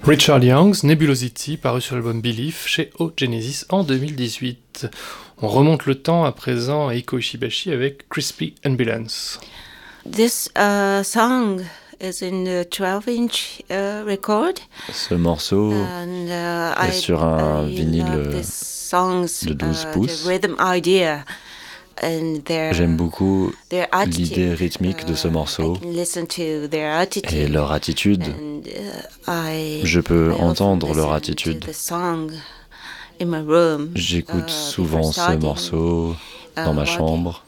Richard Young's Nebulosity, paru sur l'album Belief chez O Genesis en 2018. On remonte le temps à présent à Eiko Ishibashi avec Crispy Ambulance. This song is in a 12-inch record. Ce morceau est sur un vinyle de 12 pouces. The rhythm idea. J'aime beaucoup l'idée rythmique de ce morceau et leur attitude. Je peux entendre leur attitude. J'écoute souvent ce morceau dans ma chambre